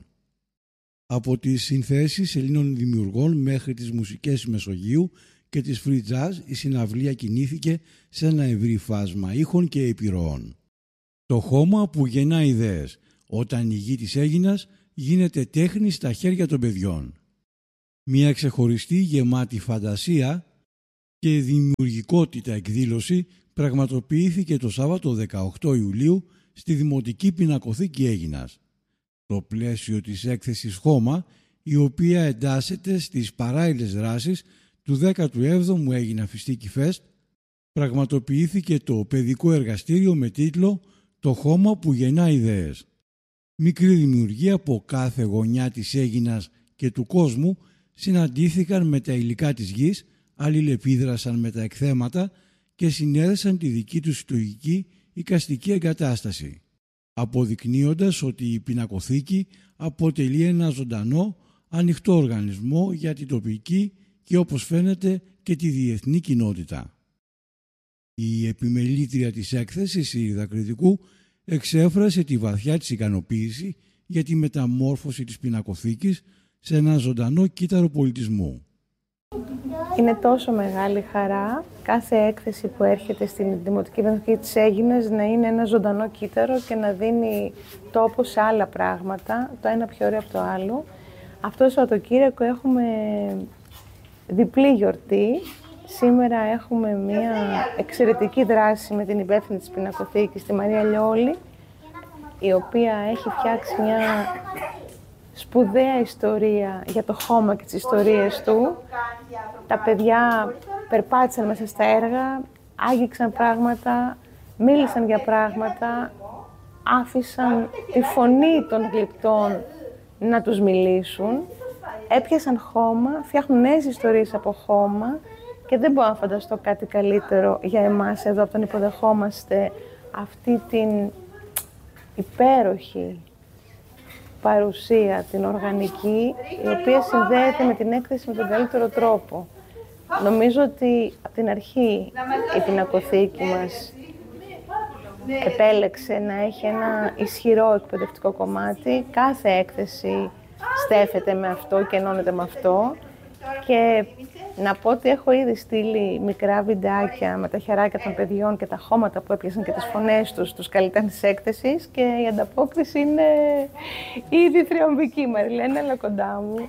Από τις συνθέσεις Ελλήνων δημιουργών μέχρι τις μουσικές Μεσογείου και της free jazz, η συναυλία κινήθηκε σε ένα ευρύ φάσμα ήχων και επιρροών. Το χώμα που γεννά ιδέες, όταν η γη της Αίγινας γίνεται τέχνη στα χέρια των παιδιών. Μια ξεχωριστή γεμάτη φαντασία και δημιουργικότητα εκδήλωση πραγματοποιήθηκε το Σάββατο δεκαοκτώ Ιουλίου στη Δημοτική Πινακοθήκη Αίγινας, στο πλαίσιο της έκθεσης Χώμα, η οποία εντάσσεται στις παράλληλες δράσεις του δέκατου έβδομου Αίγινα Φιστίκι Φεστ. Πραγματοποιήθηκε το παιδικό εργαστήριο με τίτλο «Το χώμα που γεννά ιδέες». Μικρή δημιουργία από κάθε γωνιά της Αίγινας και του κόσμου συναντήθηκαν με τα υλικά της γης, αλληλεπίδρασαν με τα εκθέματα και συνέδεσαν τη δική τους συλλογική εικαστική εγκατάσταση, αποδεικνύοντας ότι η πινακοθήκη αποτελεί ένα ζωντανό, ανοιχτό οργανισμό για την τοπική και, όπως φαίνεται, και τη διεθνή κοινότητα. Η επιμελήτρια της έκθεσης, η Ήριδα Κρητικού, εξέφρασε τη βαθιά της ικανοποίηση για τη μεταμόρφωση της πινακοθήκης σε ένα ζωντανό κύτταρο πολιτισμού. Είναι τόσο μεγάλη χαρά κάθε έκθεση που έρχεται στην Δημοτική Πινακοθήκη της Αίγινας να είναι ένα ζωντανό κύτταρο και να δίνει τόπο σε άλλα πράγματα, το ένα πιο ωραίο από το άλλο. Αυτό το Σαββατοκύριακο έχουμε διπλή γιορτή. Σήμερα έχουμε μια εξαιρετική δράση με την υπεύθυνη της Πινακοθήκης, τη Μαρία Λιόλη, η οποία έχει φτιάξει μια σπουδαία ιστορία για το χώμα και τις ιστορίες του. Τα παιδιά περπάτησαν μέσα στα έργα, άγγιξαν πράγματα, μίλησαν για πράγματα, άφησαν τη φωνή των γλυπτών να τους μιλήσουν, έπιασαν χώμα, φτιάχνουν νέες ιστορίες από χώμα και δεν μπορώ να φανταστώ κάτι καλύτερο για εμάς εδώ από τον υποδεχόμαστε αυτή την υπέροχη παρουσία, την οργανική, η οποία συνδέεται με την έκθεση με τον καλύτερο τρόπο. Νομίζω ότι από την αρχή η πινακοθήκη μας επέλεξε να έχει ένα ισχυρό εκπαιδευτικό κομμάτι. Κάθε έκθεση στέφεται με αυτό και ενώνεται με αυτό. Και να πω ότι έχω ήδη στείλει μικρά βιντεάκια με τα χεράκια των παιδιών και τα χώματα που έπιασαν και τις φωνές τους στους καλλιτέχνες της έκθεσης και η ανταπόκριση είναι ήδη θριαμβική. Μαριλένα, έλα κοντά μου.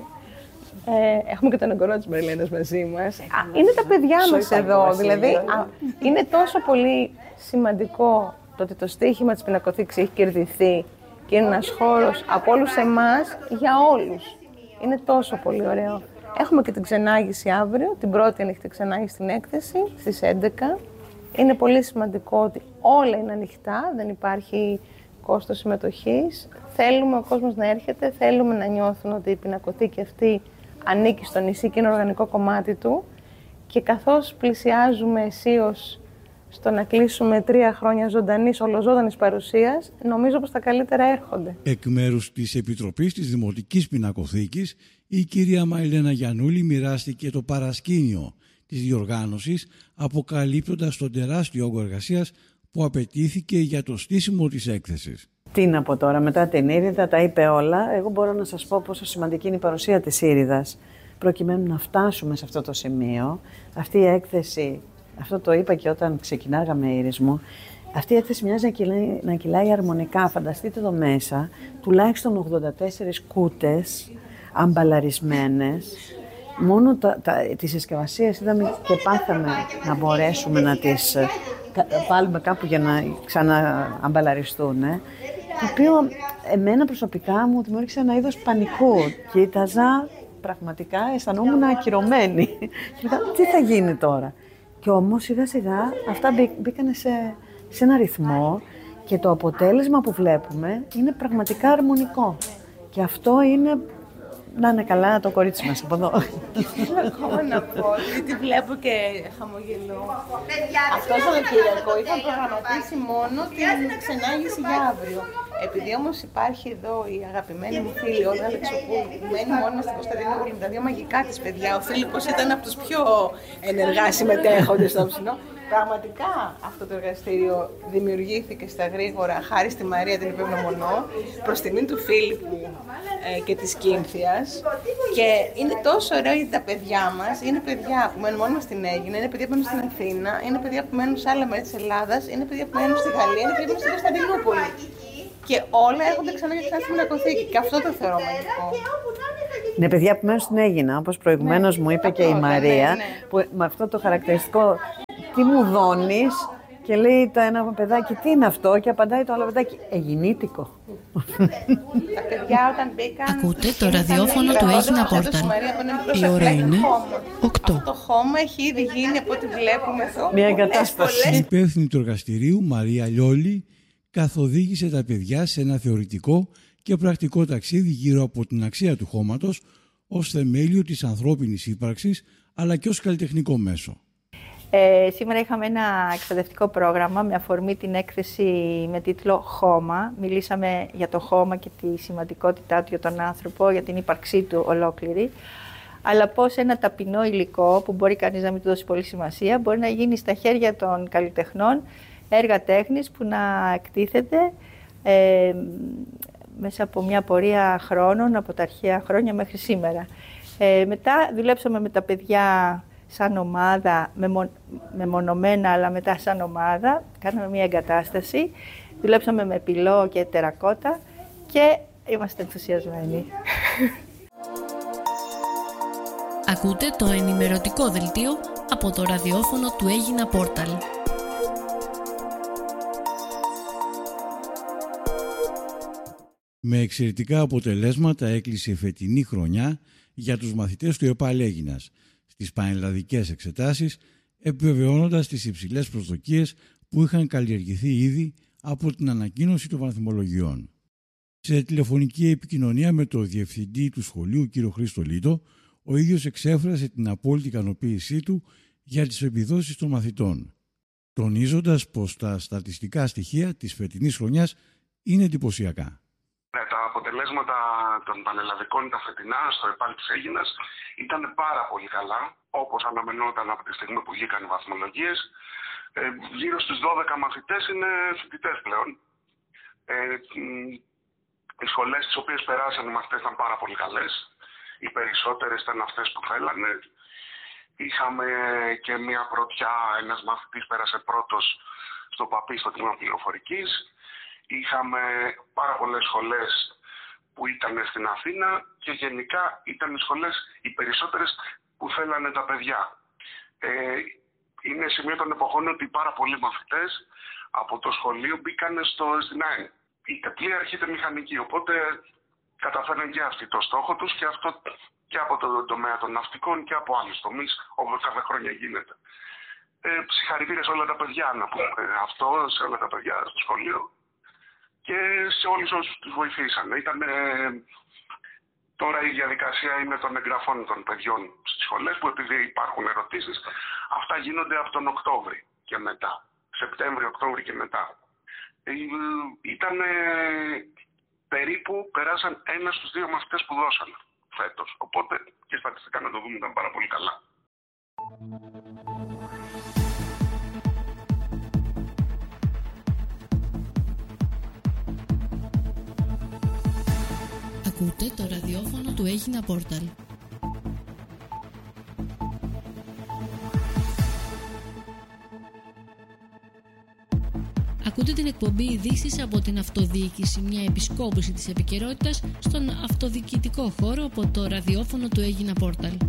Ε, έχουμε και τον εγγονό της Μαριλένας μαζί μας. Α, είναι τα παιδιά μας εδώ, δηλαδή α, είναι τόσο πολύ σημαντικό το ότι το στοίχημα της Πινακοθήκης έχει κερδιθεί και είναι ένας χώρος από όλους εμάς για όλους. Είναι τόσο πολύ ωραίο. Έχουμε και την ξενάγηση αύριο, την πρώτη ανοιχτή ξενάγηση στην έκθεση, στις έντεκα. Είναι πολύ σημαντικό ότι όλα είναι ανοιχτά, δεν υπάρχει κόστος συμμετοχής. Θέλουμε ο κόσμος να έρχεται, θέλουμε να νιώθουν ότι η πινακοθήκη αυτή ανήκει στο νησί και είναι οργανικό κομμάτι του. Και καθώς πλησιάζουμε αισίως στο να κλείσουμε τρία χρόνια ζωντανής, ολοζώντανης παρουσίας, νομίζω πως τα καλύτερα έρχονται. Εκ μέρους της Επιτροπής της Δημοτικής Πινακοθήκης, η κυρία Μαριλένα Γιαννούλη μοιράστηκε το παρασκήνιο της διοργάνωσης, αποκαλύπτοντας τον τεράστιο όγκο εργασίας που απαιτήθηκε για το στήσιμο της έκθεσης. Τι να πω τώρα, μετά την Ήριδα τα είπε όλα. Εγώ μπορώ να σας πω πόσο σημαντική είναι η παρουσία της Ήριδας, προκειμένου να φτάσουμε σε αυτό το σημείο. Αυτή η έκθεση, αυτό το είπα και όταν ξεκινάγαμε Ήρης μου, αυτή η έκθεση μοιάζει να κυλάει, να κυλάει αρμονικά. Φανταστείτε εδώ μέσα, τουλάχιστον ογδόντα τέσσερις κούτες αμπαλαρισμένες. Μόνο τα, τα, τις συσκευασίες είδαμε και πάθαμε να μπορέσουμε να τις ε, βάλουμε κάπου για να ξανααμπαλαριστούν. Ε. Το οποίο εμένα προσωπικά μου δημιούργησε ένα είδος πανικού. Κοίταζα, πραγματικά αισθανόμουν ακυρωμένη. Και λέγα, τι θα γίνει τώρα. Και όμως σιγά σιγά αυτά μπήκαν σε, σε ένα ρυθμό και το αποτέλεσμα που βλέπουμε είναι πραγματικά αρμονικό. Και αυτό είναι να είναι καλά το κορίτσι μας από εδώ. Θέλω ακόμα να πω, γιατί βλέπω και χαμογελώ. Αυτό το Σαββατοκύριακο είχαν προγραμματίσει μόνο την ξενάγηση για αύριο. Επειδή όμως υπάρχει εδώ η αγαπημένη μου φίλη, ο Αλεξοπούλου, που μένει μόνη στην Κωνσταντινούπολη με τα δύο μαγικά της παιδιά. Ο Φίλιππος ήταν από τους πιο ενεργά συμμετέχοντες στο ψινό. Πραγματικά αυτό το εργαστήριο δημιουργήθηκε στα γρήγορα χάρη στη Μαρία την υπευγνωμονώ, προς τιμήν του Φίλιππου ε, και της Κίνθιας. Και είναι τόσο ωραίο γιατί τα παιδιά μας είναι παιδιά που μένουν μόνο στην Αίγινα, είναι παιδιά που μένουν στην Αθήνα, είναι παιδιά που μένουν σε άλλα μέρη της Ελλάδας, είναι παιδιά που μένουν στη Γαλλία, είναι παιδιά που μένουν στην Κωνσταντινούπολη. και όλα έρχονται ξανά και ξανά στην πινακοθήκη. Και αυτό το θεωρώ μαγικό. Ναι, παιδιά που μένουν στην Αίγινα, όπως προηγουμένως ναι, μου είπε και η Μαρία, ναι, ναι. Που με αυτό το χαρακτηριστικό τι μου δώνεις, και λέει το ένα παιδάκι τι είναι αυτό, και απαντάει το άλλο παιδάκι Αιγινήτικο. Τα παιδιά όταν μπήκαν... Ακούτε το ραδιόφωνο του Έγινα Πόρταλ. Η ώρα είναι οκτώ. Αυτό το χώμα έχει ήδη γίνει από ό,τι βλέπουμε εδώ. Μια εγκατάσταση. Η υπεύθυνη του εργαστηρίου, Μαρία Λιόλη, καθοδήγησε τα παιδιά σε ένα θεωρητικό και πρακτικό ταξίδι γύρω από την αξία του χώματος ως θεμέλιο της ανθρώπινης ύπαρξης, αλλά και ως καλλιτεχνικό μέσο. Ε, σήμερα είχαμε ένα εκπαιδευτικό πρόγραμμα με αφορμή την έκθεση με τίτλο «Χώμα». Μιλήσαμε για το χώμα και τη σημαντικότητά του για τον άνθρωπο, για την ύπαρξή του ολόκληρη. Αλλά πώς ένα ταπεινό υλικό, που μπορεί κανείς να μην του δώσει πολύ σημασία, μπορεί να γίνει στα χέρια των καλλιτεχνών έργα τέχνης που να εκτίθεται ε, μέσα από μια πορεία χρόνων, από τα αρχαία χρόνια μέχρι σήμερα. Ε, μετά δουλέψαμε με τα παιδιά σαν ομάδα, μεμο, μεμονωμένα αλλά μετά σαν ομάδα, κάναμε μια εγκατάσταση, δουλέψαμε με πυλό και τερακότα και είμαστε ενθουσιασμένοι. Ακούτε το ενημερωτικό δελτίο από το ραδιόφωνο του Έγινα Πόρταλ. Με εξαιρετικά αποτελέσματα έκλεισε η φετινή χρονιά για τους μαθητές του ΕΠΑΛ Αίγινας στις πανελλαδικές εξετάσεις, επιβεβαιώνοντας τις υψηλές προσδοκίες που είχαν καλλιεργηθεί ήδη από την ανακοίνωση των βαθμολογιών. Σε τηλεφωνική επικοινωνία με το διευθυντή του σχολείου, κ. Χρήστο Λίτο, ο ίδιος εξέφρασε την απόλυτη ικανοποίησή του για τις επιδόσεις των μαθητών, τονίζοντας πως τα στατιστικά στοιχεία της φετινής χρονιάς είναι εντυπωσιακά. Τα αποτελέσματα των πανελλαδικών τα φετινά στο ΕΠΑΛ της Αίγινας ήταν πάρα πολύ καλά, όπως αναμενόταν από τη στιγμή που βγήκαν οι βαθμολογίες. Ε, γύρω στους δώδεκα μαθητές είναι φοιτητές πλέον. Ε, οι σχολές τις οποίες περάσαν οι μαθητές ήταν πάρα πολύ καλές. Οι περισσότερες ήταν αυτές που θέλανε. Είχαμε και μια πρωτιά, ένας μαθητής πέρασε πρώτος στο ΠΑΠΗ, στο τμήμα πληροφορικής. Είχαμε πάρα πολλές σχολές που ήταν στην Αθήνα και γενικά ήταν οι σχολές οι περισσότερες που θέλανε τα παιδιά. Ε, είναι σημείο των εποχών ότι πάρα πολλοί μαθητές από το σχολείο μπήκαν στο ΕΣΔΙΝΑΕΝ. Είτε πλοία είτε μηχανική, οπότε καταφέρνουν και αυτοί το στόχο τους και αυτό και από το τομέα των ναυτικών και από άλλους τομείς, όπως κάθε χρόνια γίνεται. Ε, συγχαρητήρια σε όλα τα παιδιά, να πούμε αυτό, σε όλα τα παιδιά στο σχολείο και σε όλους όσους τους βοηθήσαν. Ήταν, ε, τώρα η διαδικασία είναι των εγγραφών των παιδιών στις σχολές, που επειδή υπάρχουν ερωτήσεις, αυτά γίνονται από τον Οκτώβρη και μετά. Σεπτέμβριο, Οκτώβρη και μετά. Ε, ήταν ε, περίπου, περάσαν ένα στους δύο μαθητές που δώσαν φέτος. Οπότε και στατιστικά να το δούμε ήταν πάρα πολύ καλά. Ακούτε το ραδιόφωνο του Έγινα Πόρταλ. Ακούτε την εκπομπή ειδήσεις από την αυτοδιοίκηση, μια επισκόπηση της επικαιρότητας στον αυτοδιοικητικό χώρο από το ραδιόφωνο του Έγινα Πόρταλ.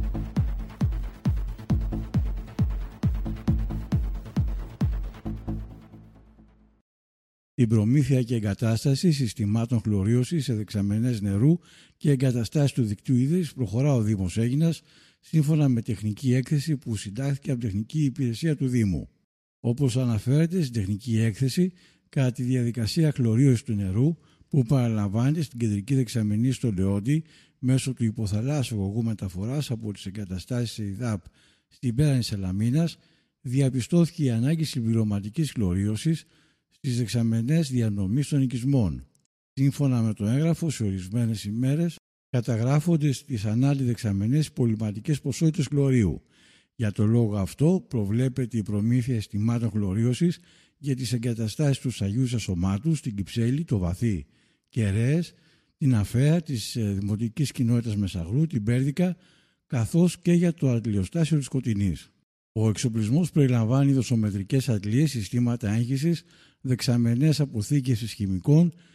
Την προμήθεια και εγκατάσταση συστημάτων χλωρίωσης σε δεξαμενές νερού και εγκαταστάσεις του δικτύου ίδρυσης προχωρά ο Δήμος Αίγινας σύμφωνα με τεχνική έκθεση που συντάχθηκε από τεχνική υπηρεσία του Δήμου. Όπως αναφέρεται στην τεχνική έκθεση, κατά τη διαδικασία χλωρίωσης του νερού που παραλαμβάνεται στην κεντρική δεξαμενή στο Λεόντι μέσω του υποθαλάσσιου αγωγού μεταφοράς από τις εγκαταστάσεις ΕΙΔΑΠ στην πέραν Σαλαμίνας, διαπιστώθηκε η ανάγκη συμπληρωματικής χλωρίωσης στις δεξαμενές διανομής των οικισμών. Σύμφωνα με το έγγραφο, σε ορισμένες ημέρες καταγράφονται στις ανάλυ δεξαμενές πολυματικές ποσότητες χλωρίου. Για το λόγο αυτό προβλέπεται η προμήθεια αισθημάτων χλωρίωσης για τις εγκαταστάσεις του Αγίου Σασωμάτου, στην Κυψέλη, το Βαθύ, Κεραίες, την Αφαία της Δημοτικής Κοινότητας Μεσαγρού, την Πέρδικα, καθώς και για το αντλιοστάσιο της Σκοτεινής. Ο εξοπλισμός περιλαμβάνει δοσομετρικές αντλίες, συστήματα έγχυσης, δεξαμενές αποθήκευσης χημικών,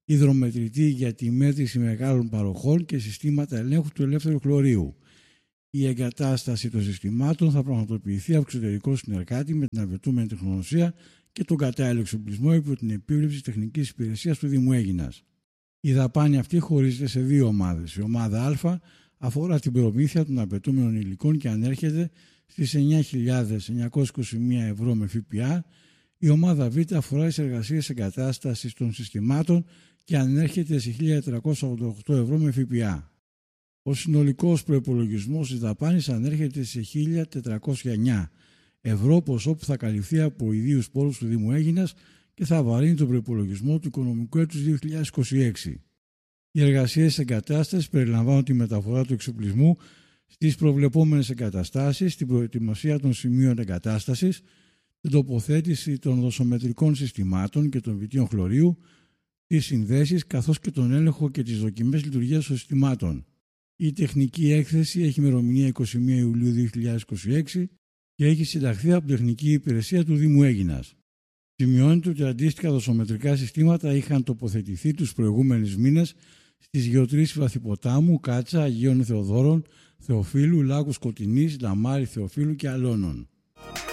υδρομετρητή για τη μέτρηση μεγάλων παροχών και συστήματα ελέγχου του ελεύθερου χλωρίου. Η εγκατάσταση των συστημάτων θα πραγματοποιηθεί από εξωτερικό συνεργάτη με την απαιτούμενη τεχνογνωσία και τον κατάλληλο εξοπλισμό υπό την επίβλεψη τεχνικής υπηρεσίας του Δήμου Αίγινας. Η δαπάνη αυτή χωρίζεται σε δύο ομάδες. Η ομάδα Α αφορά την προμήθεια των απαιτούμενων υλικών και ανέρχεται στις εννιά χιλιάδες εννιακόσια είκοσι μία ευρώ με ΦΠΑ. Η ομάδα Β αφορά τις εργασίες εγκατάστασης των συστημάτων και ανέρχεται σε χίλια τετρακόσια ογδόντα οκτώ ευρώ με ΦΠΑ. Ο συνολικός προϋπολογισμός της δαπάνης ανέρχεται σε χίλια τετρακόσια εννιά ευρώ, ποσό που θα καλυφθεί από ιδίους πόρους του Δήμου Αίγινας και θα βαρύνει τον προϋπολογισμό του οικονομικού έτους δύο χιλιάδες είκοσι έξι. Οι εργασίες εγκατάστασης περιλαμβάνουν τη μεταφορά του εξοπλισμού στις προβλεπόμενες εγκαταστάσεις, την προετοιμασία των σημείων εγκατάστασης, την τοποθέτηση των δοσομετρικών συστημάτων και των βιτίων χλωρίου, τις συνδέσεις καθώς και τον έλεγχο και τις δοκιμές λειτουργίας των συστημάτων. Η τεχνική έκθεση έχει ημερομηνία εικοστή πρώτη Ιουλίου δύο χιλιάδες είκοσι έξι και έχει συνταχθεί από τεχνική υπηρεσία του Δήμου Αίγινας. Σημειώνεται ότι αντίστοιχα δοσομετρικά συστήματα είχαν τοποθετηθεί τους προηγούμενους μήνες στις γεωτρήσεις Βαθυποτάμου, Κάτσα, Αγίων Θεοδόρων, Θεοφύλου, Λάκου Σκοτεινής, Λαμάρη Θεοφύλου και Αλώνων.